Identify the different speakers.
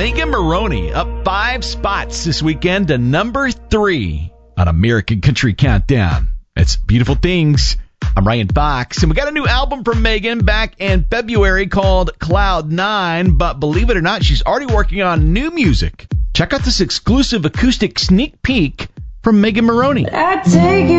Speaker 1: Megan Moroney up 5 spots this weekend to number 3 on American Country Countdown. It's Beautiful Things. I'm Ryan Fox, and we got a new album from Megan back in February called Cloud 9, but believe it or not, she's already working on new music. Check out this exclusive acoustic sneak peek from Megan Moroney.
Speaker 2: I take you